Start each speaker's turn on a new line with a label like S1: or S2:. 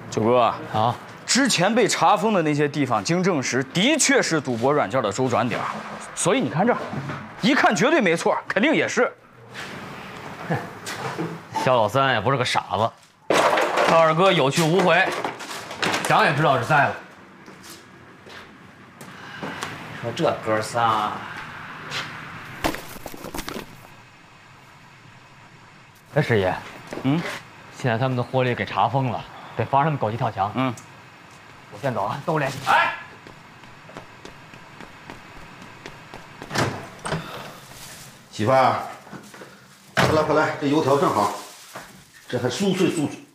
S1: 九哥
S2: 啊，
S1: 之前被查封的那些地方，经证实的确是赌博软件的周转点，所以你看这儿，一看绝对没错，肯定也是。
S2: 肖老三也不是个傻子，他二哥有去无回，想也知道是栽了。说这哥仨，哎，师爷，现在他们的货力给查封了，得防他们狗急跳墙。我先走啊，都联系。哎，
S3: 媳妇儿，快来快来，这油条正好，这还酥脆酥脆。